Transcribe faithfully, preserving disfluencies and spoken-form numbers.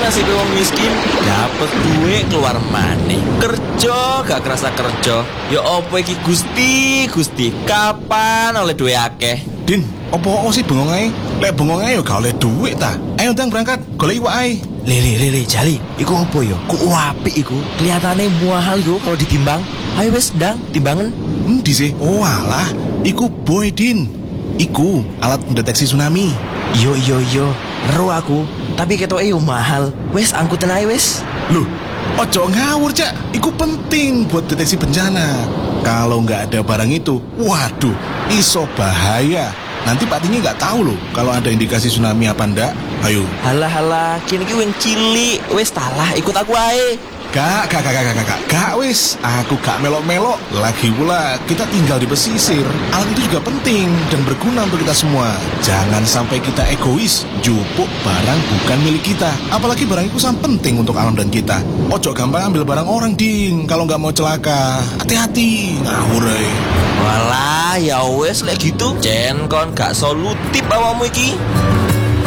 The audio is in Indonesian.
nasib wong miskin, dapet duit keluar maneh. Kerja gak kerasa kerja. Ya opo iki Gusti, Gusti, kapan oleh duit akeh? Din, opo sih bengong ae? Lek bengong ae yo gak oleh duit ta. Ayo ndang berangkat, golek iwak ae. Lele lele Jali, iku opo yo? Ku apik iku. Kelihatane mahal iku kalau ditimbang. Ayo wes ndang timbangan. Endi sih? Oh alah, iku boy Din. Iku alat mendeteksi tsunami. Yo yo yo, ero aku. Tapi ketoke yo mahal. Wes angkutan ae wes. Loh, ojo ngawur Cak. Iku penting buat deteksi bencana. Kalau nggak ada barang itu, waduh, iso bahaya. Nanti Pak Tini nggak tahu loh kalau ada indikasi tsunami apa ndak. Ayo. Halah halah, kini ki wing cilik. Wes talah ikut aku ae. Gak, gak, gak, gak, gak, gak, gak, wis. Aku gak melok-melok. Lagi pula kita tinggal di pesisir. Alat itu juga penting dan berguna untuk kita semua. Jangan sampai kita egois, jupuk barang bukan milik kita. Apalagi barang itu sangat penting untuk alam dan kita. Ojo gampang ambil barang orang, Ding. Kalau nggak mau celaka, hati-hati. Ngawur ae. Walah, ya wes lek gitu. Jen kon gak solutif awakmu iki.